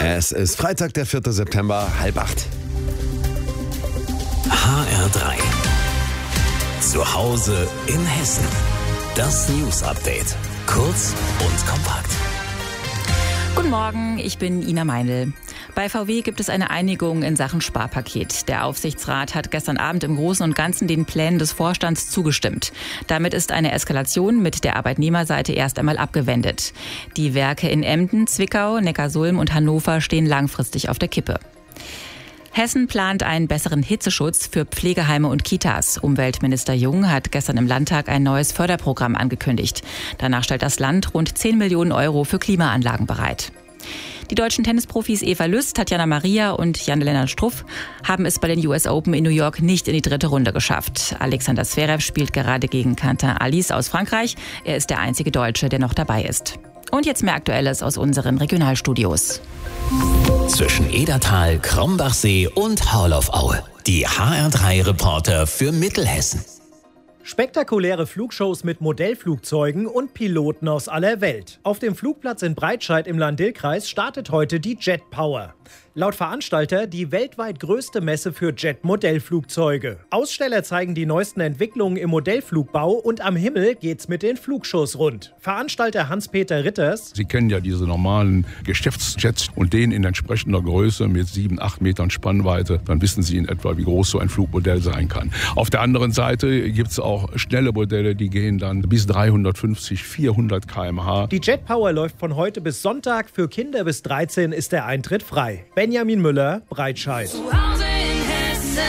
Es ist Freitag, der 4. September, 7:30. HR3. Zu Hause in Hessen. Das News-Update. Kurz und kompakt. Guten Morgen, ich bin Ina Meinl. Bei VW gibt es eine Einigung in Sachen Sparpaket. Der Aufsichtsrat hat gestern Abend im Großen und Ganzen den Plänen des Vorstands zugestimmt. Damit ist eine Eskalation mit der Arbeitnehmerseite erst einmal abgewendet. Die Werke in Emden, Zwickau, Neckarsulm und Hannover stehen langfristig auf der Kippe. Hessen plant einen besseren Hitzeschutz für Pflegeheime und Kitas. Umweltminister Jung hat gestern im Landtag ein neues Förderprogramm angekündigt. Danach stellt das Land rund 10 Millionen Euro für Klimaanlagen bereit. Die deutschen Tennisprofis Eva Lüß, Tatjana Maria und Jan-Lennart Struff haben es bei den US Open in New York nicht in die dritte Runde geschafft. Alexander Zverev spielt gerade gegen Quentin Alice aus Frankreich. Er ist der einzige Deutsche, der noch dabei ist. Und jetzt mehr Aktuelles aus unseren Regionalstudios. Zwischen Edertal, Krombachsee und Haarloff-Aue. Die HR3-Reporter für Mittelhessen. Spektakuläre Flugshows mit Modellflugzeugen und Piloten aus aller Welt. Auf dem Flugplatz in Breitscheid im Lahn-Dill-Kreis startet heute die Jet Power. Laut Veranstalter die weltweit größte Messe für Jet-Modellflugzeuge. Aussteller zeigen die neuesten Entwicklungen im Modellflugbau und am Himmel geht's mit den Flugshows rund. Veranstalter Hans-Peter Ritters: Sie kennen ja diese normalen Geschäftsjets und den in entsprechender Größe mit 7-8 Metern Spannweite. Dann wissen Sie in etwa, wie groß so ein Flugmodell sein kann. Auf der anderen Seite gibt's auch schnelle Modelle, die gehen dann bis 350, 400 km/h. Die Jet Power läuft von heute bis Sonntag. Für Kinder bis 13 ist der Eintritt frei. Benjamin Müller, Breitscheid. Zu Hause in Hessen.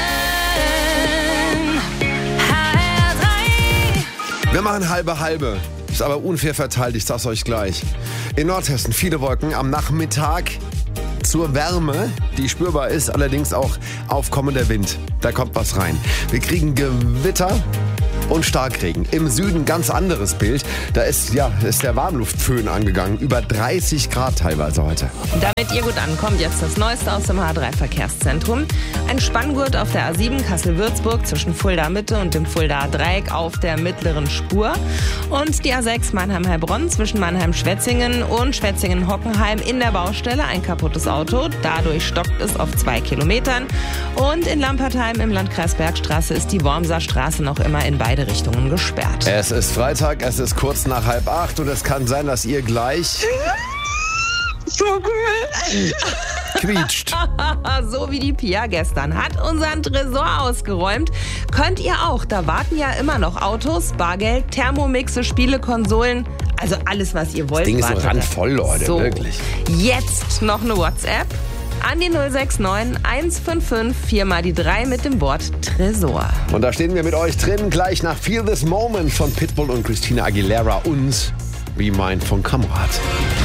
HR3. Wir machen halbe. Ist aber unfair verteilt, ich sag's euch gleich. In Nordhessen viele Wolken, am Nachmittag zur Wärme, die spürbar ist, allerdings auch aufkommender Wind. Da kommt was rein. Wir kriegen Gewitter und Starkregen. Im Süden ganz anderes Bild. Da ist der Warmluftföhn angegangen. Über 30 Grad teilweise heute. Damit ihr gut ankommt, jetzt das Neueste aus dem H3-Verkehrszentrum. Ein Spanngurt auf der A7 Kassel-Würzburg zwischen Fulda-Mitte und dem Fulda-Dreieck auf der mittleren Spur. Und die A6 Mannheim-Heilbronn zwischen Mannheim-Schwetzingen und Schwetzingen-Hockenheim in der Baustelle. Ein kaputtes Auto. Dadurch stockt es auf 2 Kilometern. Und in Lampertheim im Landkreis Bergstraße ist die Wormser Straße noch immer in beide Richtungen gesperrt. Es ist Freitag, es ist kurz nach 7:30 und es kann sein, dass ihr gleich So cool. quietscht. So wie die Pia gestern hat unseren Tresor ausgeräumt. Könnt ihr auch. Da warten ja immer noch Autos, Bargeld, Thermomixe, Spiele, Konsolen. Also alles, was ihr wollt. Das Ding ist so randvoll, Leute, so, wirklich. Jetzt noch eine WhatsApp an die 069 155 4 mal die 3 mit dem Wort Tresor. Und da stehen wir mit euch drin, gleich nach Feel This Moment von Pitbull und Christina Aguilera und Be Mine von Kamerad.